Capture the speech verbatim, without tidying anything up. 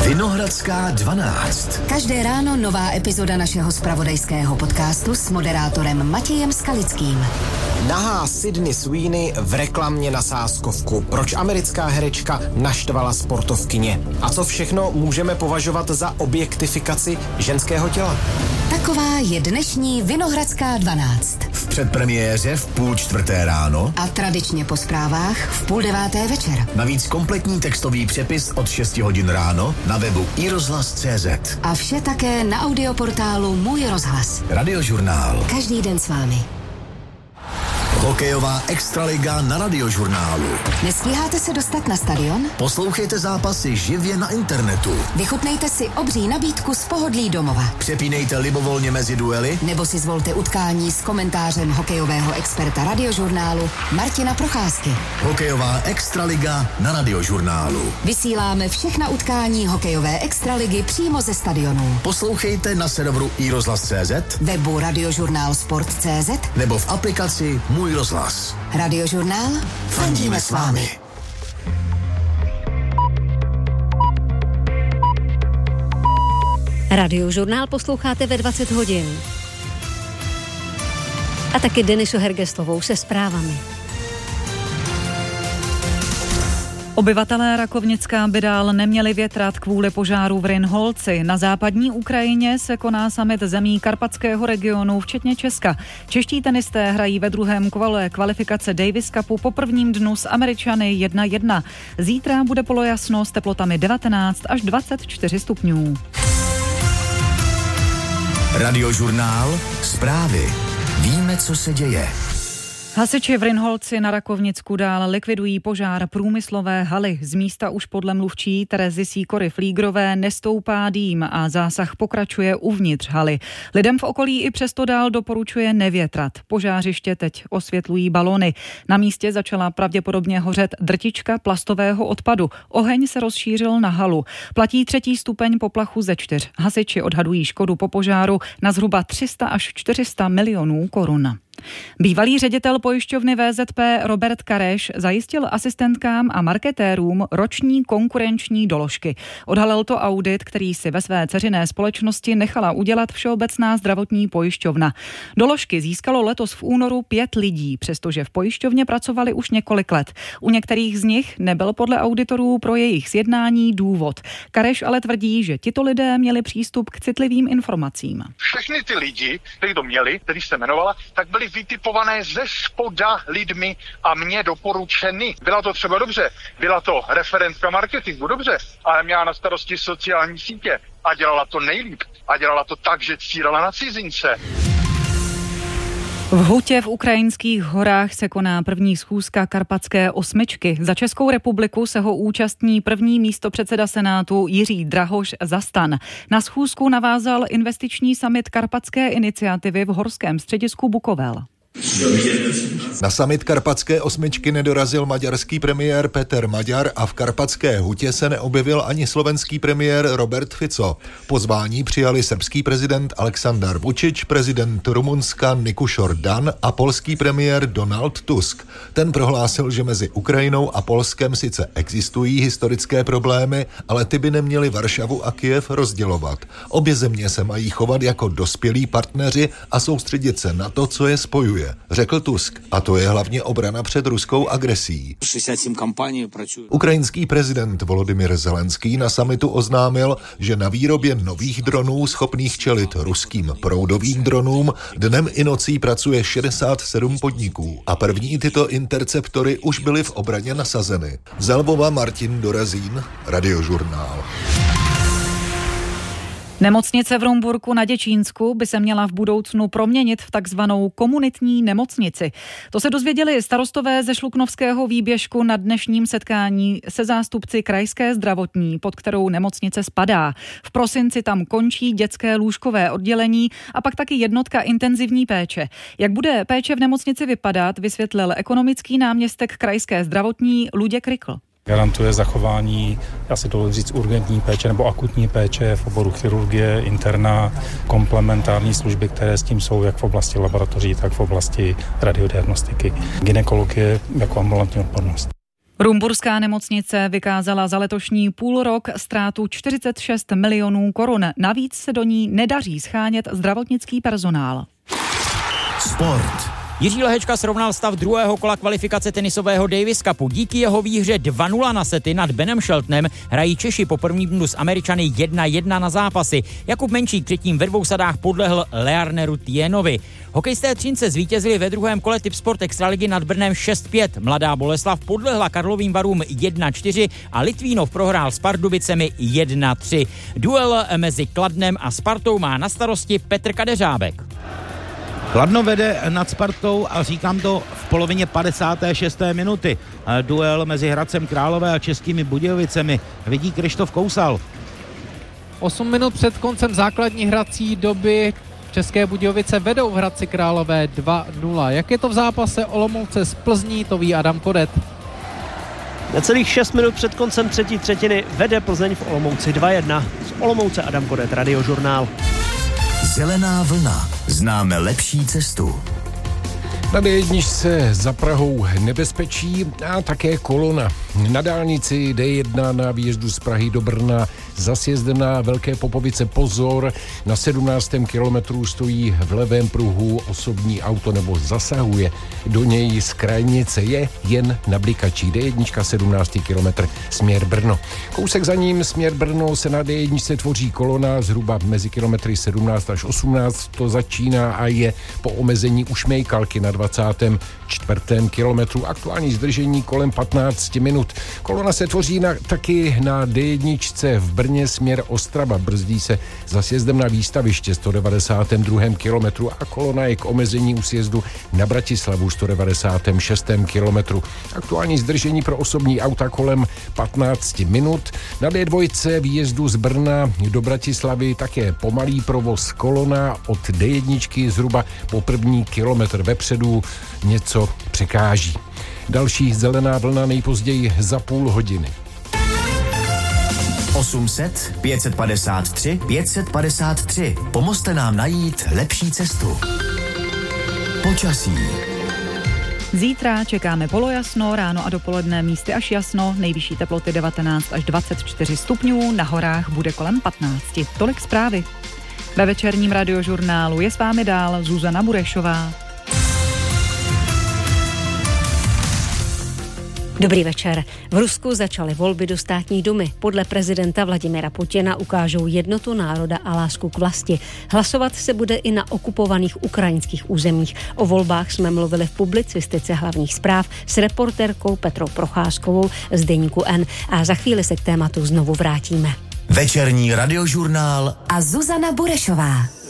Vinohradská dvanáct. Každé ráno nová epizoda našeho zpravodajského podcastu s moderátorem Matějem Skalickým. Nahá Sydney Sweeney v reklamě na sázkovku. Proč americká herečka naštvala sportovkyně? A co všechno můžeme považovat za objektifikaci ženského těla? Taková je dnešní Vinohradská dvanáct. V předpremiéře v půl čtvrté ráno a tradičně po zprávách v půl deváté večer. Navíc kompletní textový přepis od šesti hodin ráno na webu i rozhlas tečka cé zet. A vše také na audioportálu Můj rozhlas. Radiožurnál. Každý den s vámi. Hokejová extraliga na Radiožurnálu. Nestíháte se dostat na stadion? Poslouchejte zápasy živě na internetu. Vychutnejte si obří nabídku z pohodlí domova. Přepínejte libovolně mezi duely. Nebo si zvolte utkání s komentářem hokejového experta Radiožurnálu Martina Procházky. Hokejová extraliga na Radiožurnálu. Vysíláme všechna utkání hokejové extraligy přímo ze stadionu. Poslouchejte na serveru i rozhlas tečka cé zet, webu Radiožurnál Sport tečka cé zet nebo v aplikaci Můj rozhlas. Radiožurnál. Fandíme s vámi. Radiožurnál posloucháte ve dvacet hodin. A taky Denisu Hergestovou se zprávami. Obyvatelé Rakovnicka by dál neměli větrat kvůli požáru v Rynholci. Na západní Ukrajině se koná summit zemí karpatského regionu, včetně Česka. Čeští tenisté hrají ve druhém kole kvalifikace Davis Cupu po prvním dnu s Američany jedna jedna. Zítra bude polojasno s teplotami devatenáct až dvacet čtyři stupňů. Radiožurnál. Zprávy. Víme, co se děje. Hasiči v Rynholci na Rakovnicku dál likvidují požár průmyslové haly. Z místa už podle mluvčí Terezy Sýkory-Flígrové nestoupá dým a zásah pokračuje uvnitř haly. Lidem v okolí i přesto dál doporučuje nevětrat. Požářiště teď osvětlují balony. Na místě začala pravděpodobně hořet drtička plastového odpadu. Oheň se rozšířil na halu. Platí třetí stupeň poplachu ze čtyř. Hasiči odhadují škodu po požáru na zhruba tři sta až čtyři sta milionů korun. Bývalý ředitel pojišťovny V Z P Robert Kareš zajistil asistentkám a marketérům roční konkurenční doložky. Odhalil to audit, který si ve své dceřiné společnosti nechala udělat Všeobecná zdravotní pojišťovna. Doložky získalo letos v únoru pět lidí, přestože v pojišťovně pracovali už několik let. U některých z nich nebyl podle auditorů pro jejich sjednání důvod. Kareš ale tvrdí, že tito lidé měli přístup k citlivým informacím. Všechny ty lidi, kteří to měli, který se jmenovala, tak byli vytipované ze spoda lidmi a mě doporučeny. Byla to třeba dobře, byla to referentka marketingu, dobře, ale měla na starosti sociální sítě a dělala to nejlíp. A dělala to tak, že cílila na cizince. V Hutě v ukrajinských horách se koná první schůzka Karpatské osmičky. Za Českou republiku se ho účastní první místopředseda Senátu Jiří Drahoš za STAN. Na schůzku navázal investiční summit Karpatské iniciativy v horském středisku Bukovel. Na summit Karpatské osmičky nedorazil maďarský premiér Peter Maďar a v Karpatské Hutě se neobjevil ani slovenský premiér Robert Fico. Pozvání přijali srbský prezident Aleksandar Vučić, prezident Rumunska Nikušor Dan a polský premiér Donald Tusk. Ten prohlásil, že mezi Ukrajinou a Polskem sice existují historické problémy, ale ty by neměly Varšavu a Kyjev rozdělovat. Obě země se mají chovat jako dospělí partneři a soustředit se na to, co je spojuje, řekl Tusk, a to je hlavně obrana před ruskou agresí. Ukrajinský prezident Volodymyr Zelenský na summitu oznámil, že na výrobě nových dronů schopných čelit ruským proudovým dronům dnem i nocí pracuje šedesát sedm podniků a první tyto interceptory už byly v obraně nasazeny. Z Lvova Martin Dorazín, Radiožurnál. Nemocnice v Rumburku na Děčínsku by se měla v budoucnu proměnit v takzvanou komunitní nemocnici. To se dozvěděli starostové ze Šluknovského výběžku na dnešním setkání se zástupci krajské zdravotní, pod kterou nemocnice spadá. V prosinci tam končí dětské lůžkové oddělení a pak taky jednotka intenzivní péče. Jak bude péče v nemocnici vypadat, vysvětlil ekonomický náměstek krajské zdravotní Luděk Rykl. Garantuje zachování, já si dovolím říct, urgentní péče nebo akutní péče v oboru chirurgie, interna, komplementární služby, které s tím jsou jak v oblasti laboratoří, tak v oblasti radiodiagnostiky. Gynekologie jako ambulantní odbornost. Rumburská nemocnice vykázala za letošní půlrok ztrátu čtyřicet šest milionů korun. Navíc se do ní nedaří schánět zdravotnický personál. Sport. Jiří Lehečka srovnal stav druhého kola kvalifikace tenisového Davis Cupu. Díky jeho výhře dva nula na sety nad Benem Sheltonem hrají Češi po prvním dnu s Američany jedna jedna na zápasy. Jakub Menčík předtím ve dvou sadách podlehl Learneru Tienovi. Hokejisté Třince zvítězili ve druhém kole Tipsport Extraligy nad Brnem šest pět. Mladá Boleslav podlehla Karlovým Varům jedna čtyři a Litvínov prohrál s Pardubicemi jedna tři. Duel mezi Kladnem a Spartou má na starosti Petr Kadeřábek. Kladno vede nad Spartou a říkám to v polovině padesáté šesté minuty. Duel mezi Hradcem Králové a Českými Budějovicemi vidí Krištof Kousal. osm minut před koncem základní hrací doby České Budějovice vedou v Hradci Králové dva nula. Jak je to v zápase Olomouce z Plzní, to ví Adam Kodet. Necelých šest minut před koncem třetí třetiny vede Plzeň v Olomouci dva jedna. Z Olomouce Adam Kodet, Radiožurnál. Zelená vlna. Známe lepší cestu. Na dé jedna za Prahou nebezpečí a také kolona. Na dálnici dé jedna na výjezdu z Prahy do Brna za sjezdem na Velké Popovice pozor. Na sedmnáctém kilometru stojí v levém pruhu osobní auto nebo zasahuje do něj z krajnice. Je jen na blikačí. dé jedna sedmnáctý kilometr směr Brno. Kousek za ním směr Brno se na dé jedna tvoří kolona zhruba mezi kilometry sedmnáct až osmnáct. To začíná a je po omezení u Šmejkalky na dvacátém čtvrtém kilometru. Aktuální zdržení kolem patnáct minut. Kolona se tvoří na, taky na dé jedna v Brně směr Ostrava. Brzdí se za sjezdem na výstaviště sto devadesátém druhém kilometru a kolona je k omezení u sjezdu na Bratislavu sto devadesátém šestém kilometru. Aktuální zdržení pro osobní auta kolem patnáct minut. Na dé dva výjezdu z Brna do Bratislavy také pomalý provoz, kolona od dé jedna zhruba po první kilometr vepředu něco překáží. Další zelená vlna nejpozději za půl hodiny. osm set, pět set padesát tři, pět set padesát tři. Pomozte nám najít lepší cestu. Počasí. Zítra čekáme polojasno, ráno a dopoledne místy až jasno, nejvyšší teploty devatenáct až dvacet čtyři stupňů, na horách bude kolem patnáct. Tolik zprávy. Ve večerním radiožurnálu je s vámi dál Zuzana Burešová. Dobrý večer. V Rusku začaly volby do státní dumy. Podle prezidenta Vladimira Putina ukážou jednotu národa a lásku k vlasti. Hlasovat se bude i na okupovaných ukrajinských územích. O volbách jsme mluvili v publicistice hlavních zpráv s reportérkou Petrou Procházkovou z deníku N a za chvíli se k tématu znovu vrátíme. Večerní radiožurnál a Zuzana Burešová.